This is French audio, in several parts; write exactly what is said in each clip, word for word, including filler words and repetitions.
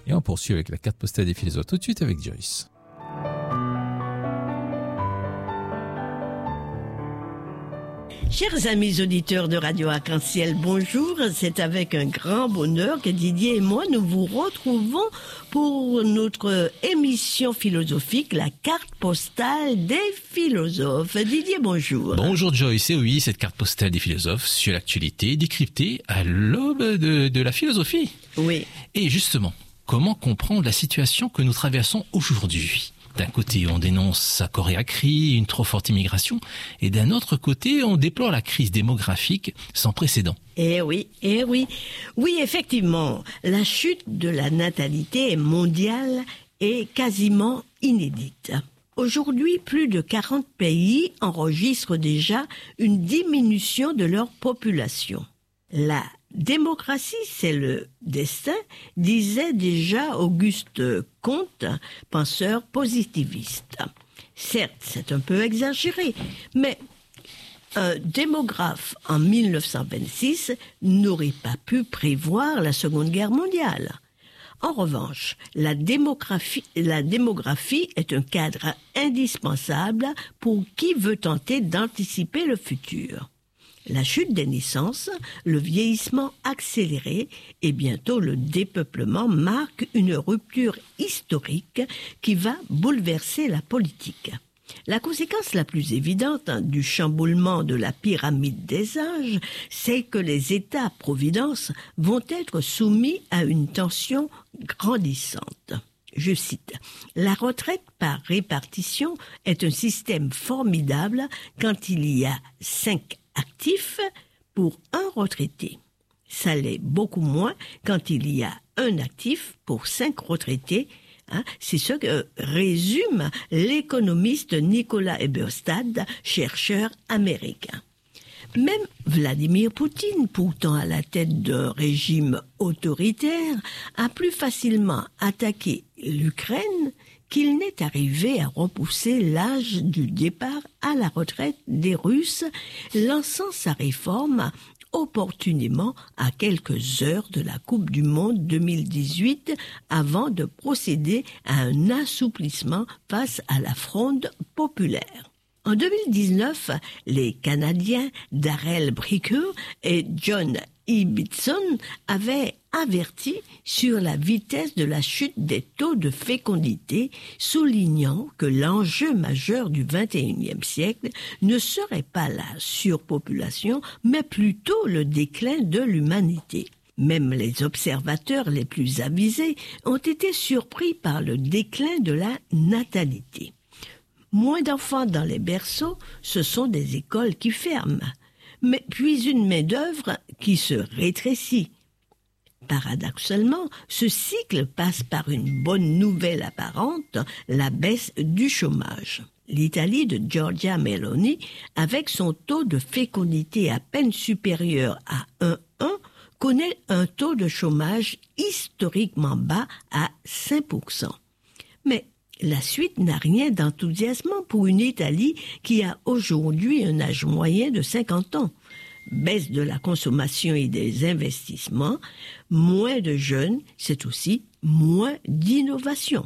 Et on poursuit avec la carte postale des philosophes tout de suite avec Joyce. Chers amis auditeurs de Radio Arc-en-Ciel, bonjour. C'est avec un grand bonheur que Didier et moi nous vous retrouvons pour notre émission philosophique, la carte postale des philosophes. Didier, bonjour. Bonjour Joyce, et oui, cette carte postale des philosophes sur l'actualité décryptée à l'aube de, de la philosophie. Oui. Et justement, comment comprendre la situation que nous traversons aujourd'hui ? D'un côté, on dénonce à corps et à cri une trop forte immigration, et d'un autre côté, on déplore la crise démographique sans précédent. Eh oui, eh oui. Oui, effectivement, la chute de la natalité mondiale est quasiment inédite. Aujourd'hui, plus de quarante pays enregistrent déjà une diminution de leur population. La démocratie, c'est le destin, disait déjà Auguste Comte, penseur positiviste. Certes, c'est un peu exagéré, mais un démographe en mille neuf cent vingt-six n'aurait pas pu prévoir la Seconde Guerre mondiale. En revanche, la démographie, la démographie est un cadre indispensable pour qui veut tenter d'anticiper le futur. La chute des naissances, le vieillissement accéléré et bientôt le dépeuplement marquent une rupture historique qui va bouleverser la politique. La conséquence la plus évidente du chamboulement de la pyramide des âges, c'est que les États-providence vont être soumis à une tension grandissante. Je cite, « La retraite par répartition est un système formidable quand il y a cinq actifs pour un retraité. Ça l'est beaucoup moins quand il y a un actif pour cinq retraités. Hein, c'est ce que résume l'économiste Nicolas Eberstadt, chercheur américain. Même Vladimir Poutine, pourtant à la tête d'un régime autoritaire, a plus facilement attaqué l'Ukraine qu'il n'est arrivé à repousser l'âge du départ à la retraite des Russes, lançant sa réforme opportunément à quelques heures de la Coupe du Monde deux mille dix-huit avant de procéder à un assouplissement face à la fronde populaire. En deux mille dix-neuf, les Canadiens Darrell Bricker et John Ibbitson avaient averti sur la vitesse de la chute des taux de fécondité, soulignant que l'enjeu majeur du vingt et unième siècle ne serait pas la surpopulation, mais plutôt le déclin de l'humanité. Même les observateurs les plus avisés ont été surpris par le déclin de la natalité. Moins d'enfants dans les berceaux, ce sont des écoles qui ferment, mais puis une main-d'œuvre qui se rétrécit. Paradoxalement, ce cycle passe par une bonne nouvelle apparente, la baisse du chômage. L'Italie de Giorgia Meloni, avec son taux de fécondité à peine supérieur à un virgule un, connaît un taux de chômage historiquement bas à cinq pour cent. Mais la suite n'a rien d'enthousiasmant pour une Italie qui a aujourd'hui un âge moyen de cinquante ans. Baisse de la consommation et des investissements, moins de jeunes, c'est aussi moins d'innovation.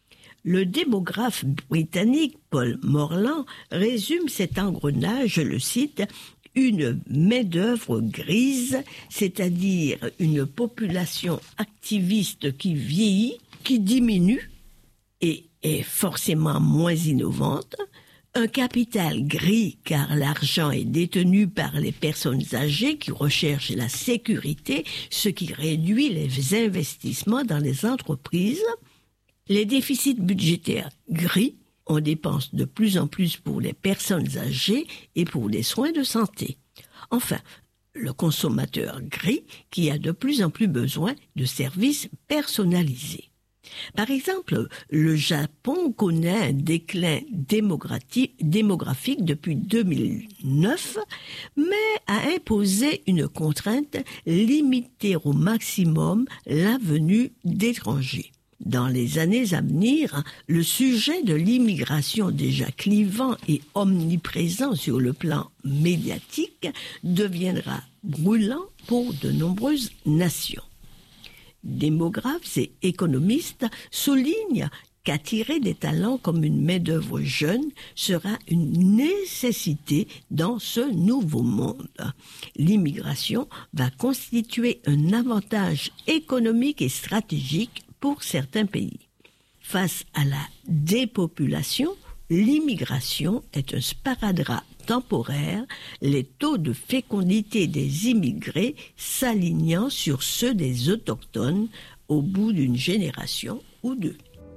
Le démographe britannique Paul Morland résume cet engrenage, je le cite, « une main-d'œuvre grise, c'est-à-dire une population activiste qui vieillit, qui diminue et est forcément moins innovante, un capital gris car l'argent est détenu par les personnes âgées qui recherchent la sécurité, ce qui réduit les investissements dans les entreprises, les déficits budgétaires gris, on dépense de plus en plus pour les personnes âgées et pour les soins de santé. Enfin, le consommateur gris qui a de plus en plus besoin de services personnalisés. Par exemple, le Japon connaît un déclin démographique depuis deux mille neuf, mais a imposé une contrainte, limiter au maximum la venue d'étrangers. Dans les années à venir, le sujet de l'immigration déjà clivant et omniprésent sur le plan médiatique deviendra brûlant pour de nombreuses nations. démographes et économistes soulignent qu'attirer des talents comme une main-d'œuvre jeune sera une nécessité dans ce nouveau monde. L'immigration va constituer un avantage économique et stratégique pour certains pays. Face à la dépopulation, l'immigration est un sparadrap temporaire, les taux de fécondité des immigrés s'alignant sur ceux des autochtones au bout d'une génération ou deux.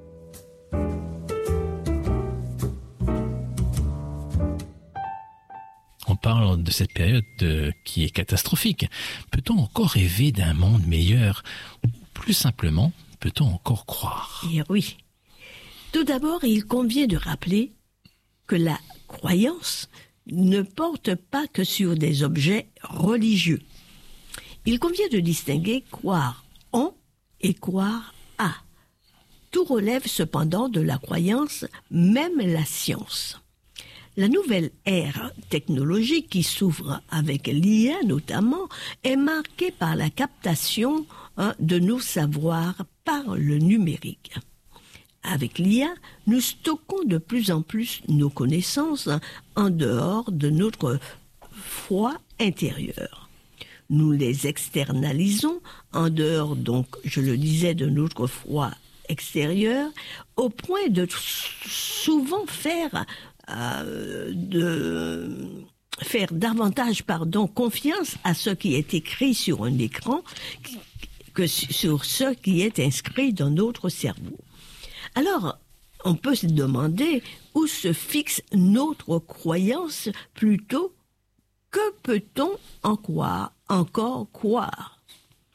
On parle de cette période euh, qui est catastrophique. Peut-on encore rêver d'un monde meilleur? Ou plus simplement, peut-on encore croire? Et oui. Tout d'abord, il convient de rappeler que la croyance ne porte pas que sur des objets religieux. Il convient de distinguer croire en et croire à. Tout relève cependant de la croyance, même la science. La nouvelle ère technologique qui s'ouvre avec l'I A notamment est marquée par la captation hein, de nos savoirs par le numérique. Avec l'I A, nous stockons de plus en plus nos connaissances en dehors de notre foi intérieure. Nous les externalisons en dehors, donc, je le disais, de notre foi extérieure, au point de souvent faire, euh, de, faire davantage pardon, confiance à ce qui est écrit sur un écran que sur ce qui est inscrit dans notre cerveau. Alors, on peut se demander où se fixe notre croyance plutôt que peut-on en croire, encore croire.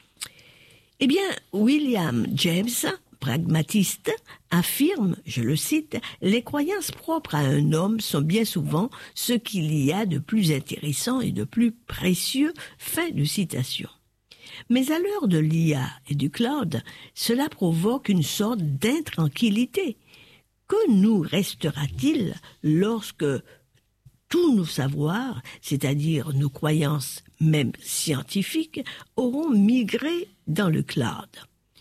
Eh bien, William James, pragmatiste, affirme, je le cite, « Les croyances propres à un homme sont bien souvent ce qu'il y a de plus intéressant et de plus précieux. » Fin de citation. Mais à l'heure de l'I A et du cloud, cela provoque une sorte d'intranquillité. Que nous restera-t-il lorsque tous nos savoirs, c'est-à-dire nos croyances, même scientifiques, auront migré dans le cloud?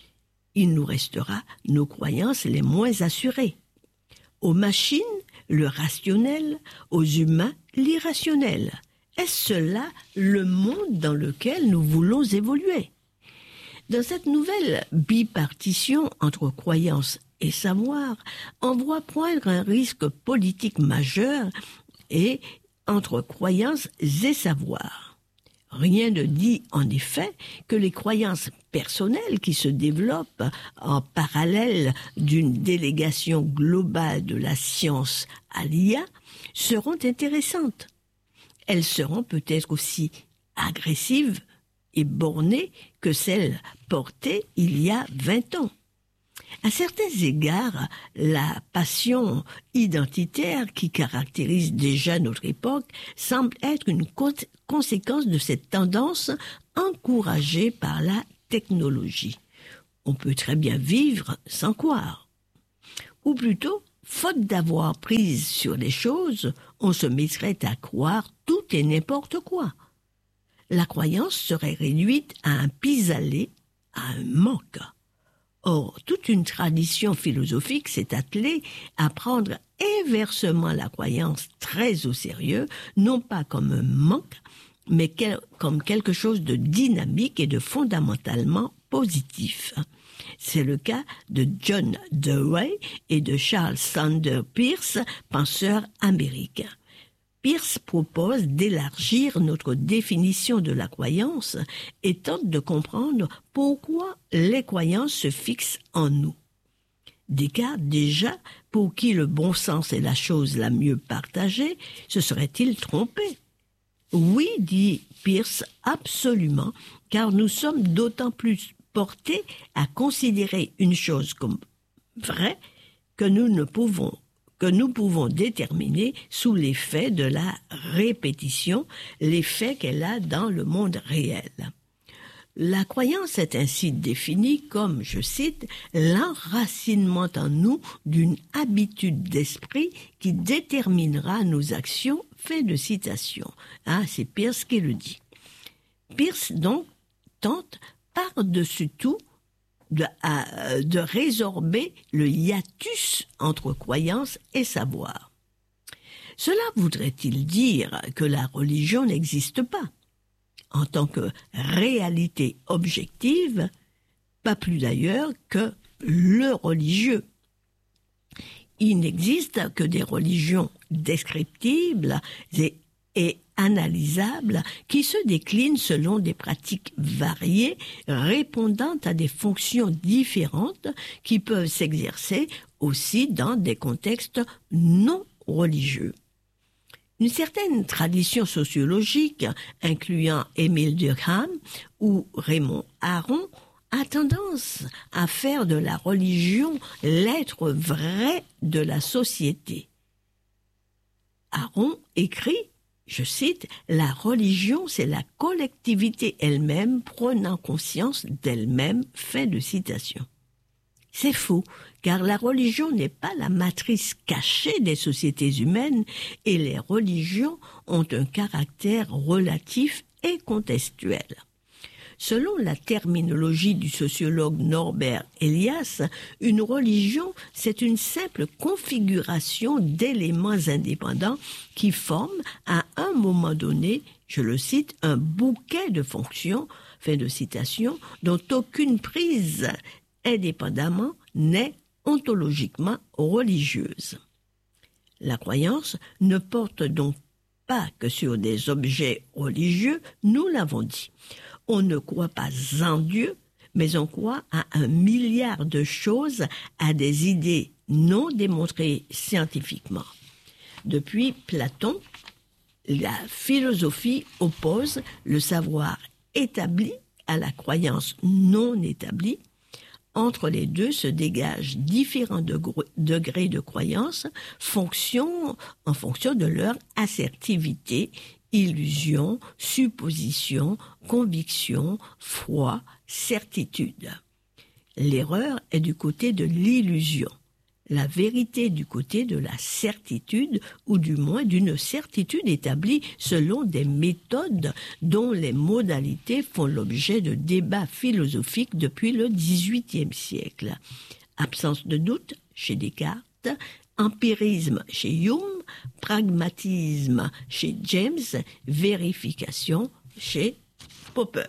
Il nous restera nos croyances les moins assurées. Aux machines, le rationnel, aux humains, l'irrationnel. Est-ce cela le monde dans lequel nous voulons évoluer? Dans cette nouvelle bipartition entre croyances et savoir, on voit poindre un risque politique majeur et entre croyances et savoir. Rien ne dit en effet que les croyances personnelles qui se développent en parallèle d'une délégation globale de la science à l'I A seront intéressantes. Elles seront peut-être aussi agressives et bornées que celles portées il y a vingt ans. À certains égards, la passion identitaire qui caractérise déjà notre époque semble être une conséquence de cette tendance encouragée par la technologie. On peut très bien vivre sans croire. Ou plutôt, faute d'avoir prise sur les choses, on se mettrait à croire tout et n'importe quoi. La croyance serait réduite à un pis-aller, à un manque. Or, toute une tradition philosophique s'est attelée à prendre inversement la croyance très au sérieux, non pas comme un manque, mais quel, comme quelque chose de dynamique et de fondamentalement positif. C'est le cas de John Dewey et de Charles Sanders Peirce, penseurs américains. Peirce propose d'élargir notre définition de la croyance et tente de comprendre pourquoi les croyances se fixent en nous. Descartes, déjà, pour qui le bon sens est la chose la mieux partagée, se serait-il trompé? Oui, dit Peirce, absolument, car nous sommes d'autant plus portés à considérer une chose comme vraie que nous ne pouvons que nous pouvons déterminer sous l'effet de la répétition, l'effet qu'elle a dans le monde réel. La croyance est ainsi définie comme, je cite, l'enracinement en nous d'une habitude d'esprit qui déterminera nos actions. Fin de citation. Ah, c'est Peirce qui le dit. Peirce, donc, tente par-dessus tout de, à, de résorber le hiatus entre croyance et savoir. Cela voudrait-il dire que la religion n'existe pas en tant que réalité objective, pas plus d'ailleurs que le religieux. Il n'existe que des religions descriptibles et, et analysables qui se déclinent selon des pratiques variées répondant à des fonctions différentes qui peuvent s'exercer aussi dans des contextes non religieux. Une certaine tradition sociologique, incluant Émile Durkheim ou Raymond Aron, a tendance à faire de la religion l'être vrai de la société. Aron écrit, je cite, « La religion, c'est la collectivité elle-même prenant conscience d'elle-même », fin de citation. C'est faux, car la religion n'est pas la matrice cachée des sociétés humaines et les religions ont un caractère relatif et contextuel. Selon la terminologie du sociologue Norbert Elias, une religion, c'est une simple configuration d'éléments indépendants qui forment à un moment donné, je le cite, un bouquet de fonctions, fin de citation, dont aucune prise indépendamment n'est ontologiquement religieuse. La croyance ne porte donc pas que sur des objets religieux, nous l'avons dit. On ne croit pas en Dieu, mais on croit à un milliard de choses, à des idées non démontrées scientifiquement. Depuis Platon, la philosophie oppose le savoir établi à la croyance non établie. Entre les deux se dégagent différents degrés de croyance fonction, en fonction de leur assertivité, illusion, supposition, conviction, foi, certitude. L'erreur est du côté de l'illusion, la vérité du côté de la certitude, ou du moins d'une certitude établie selon des méthodes dont les modalités font l'objet de débats philosophiques depuis le dix-huitième siècle. Absence de doute chez Descartes, empirisme chez Hume, pragmatisme chez James, vérification chez Popper.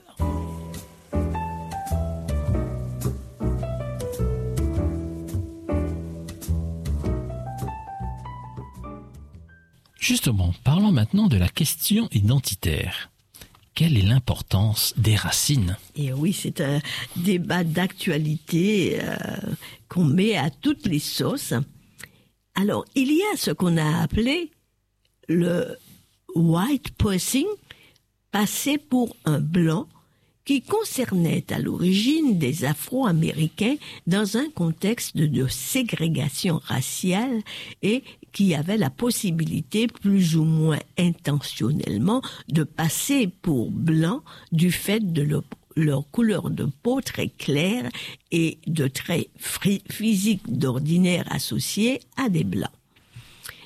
Justement, parlons maintenant de la question identitaire. Quelle est l'importance des racines ? Et oui, c'est un débat d'actualité euh, qu'on met à toutes les sauces. Alors, il y a ce qu'on a appelé le white passing, passer pour un blanc, qui concernait à l'origine des Afro-Américains dans un contexte de ségrégation raciale et qui avait la possibilité, plus ou moins intentionnellement, de passer pour blancs du fait de leur, leur couleur de peau très claire et de traits physiques d'ordinaire associés à des blancs.